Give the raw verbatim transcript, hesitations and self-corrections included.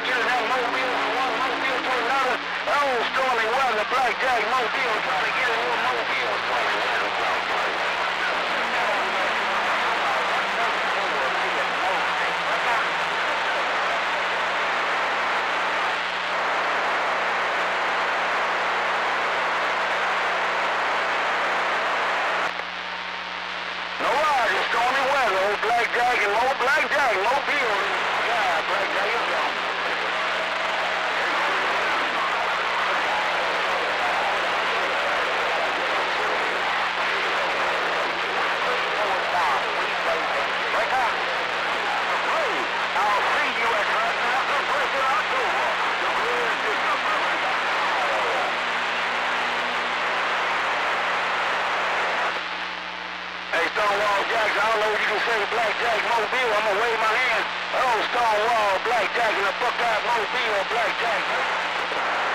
getting that Mobile from one Mobile to another. Oh, stormy weather, Blackjack, Mobile, trying to get a little Mobile. Stormy weather, Blackjack. No ride, it's stormy weather, old Blackjack and Mo Blackjack, Mobile. Yeah, Blackjack is gone. Hey, Stonewall Jackson, I don't know what you can say to Blackjack Mobile. I'm gonna wave my hand. Oh, Stonewall, Blackjack, and the Buckeye Mobile, Blackjack.